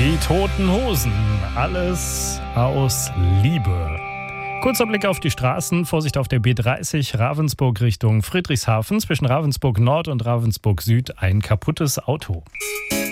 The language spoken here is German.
Die Toten Hosen, alles aus Liebe. Kurzer Blick auf die Straßen, Vorsicht auf der B30 Ravensburg Richtung Friedrichshafen, zwischen Ravensburg Nord und Ravensburg Süd ein kaputtes Auto.